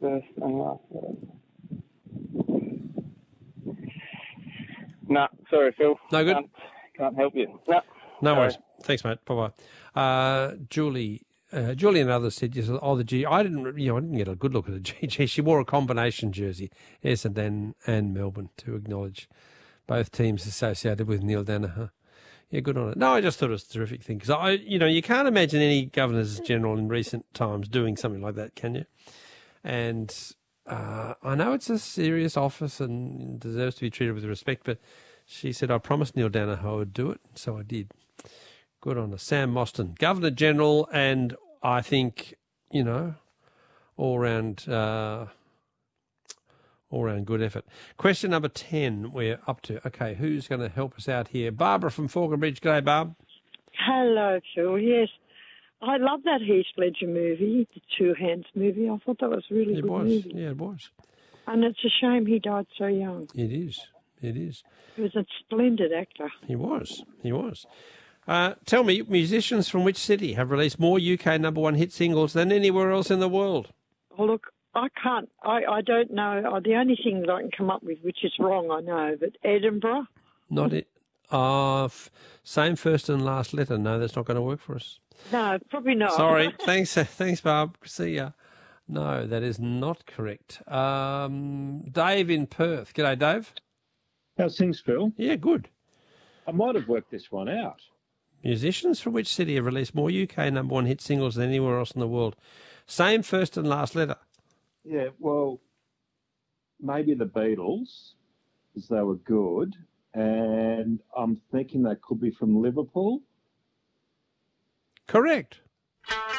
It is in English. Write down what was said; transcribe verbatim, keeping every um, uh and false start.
first and last letter. No, sorry, Phil. No good? Can't, can't help you. No. No Sorry. worries. Thanks, mate. Bye-bye. Uh, Julie... Uh, Julie and others said, yes, oh, the G. I didn't, you know, I didn't get a good look at the G G. She wore a combination jersey, Essendon and Melbourne, to acknowledge both teams associated with Neil Danaher. Yeah, good on it. No, I just thought it was a terrific thing because I, you know, you can't imagine any Governors General in recent times doing something like that, can you? And uh, I know it's a serious office and deserves to be treated with respect, but she said, I promised Neil Danaher I would do it, so I did. Good on her. Sam Mostyn, Governor General, and I think, you know, all round, uh, all round good effort. Question number ten, we're up to. Okay, who's going to help us out here? Barbara from Falcon Bridge. G'day, Barb. Hello, Phil. Yes, I love that Heath Ledger movie, the Two Hands movie. I thought that was a really It good was. movie. Yeah, it was. And it's a shame he died so young. It is. It is. He was a splendid actor. He was. He was. Uh, tell me, musicians from which city have released more U K number one hit singles than anywhere else in the world? Oh, look, I can't, I, I don't know. Oh, the only thing that I can come up with, which is wrong, I know, but Edinburgh? Not it. Uh, f- same first and last letter. No, that's not going to work for us. No, probably not. Sorry. Thanks, thanks, Barb. See ya. No, that is not correct. Um, Dave in Perth. G'day, Dave. How's things, Phil? Yeah, good. I might have worked this one out. Musicians from which city have released more U K number one hit singles than anywhere else in the world? Same first and last letter. Yeah, well, maybe the Beatles, because they were good, and I'm thinking they could be from Liverpool. Correct.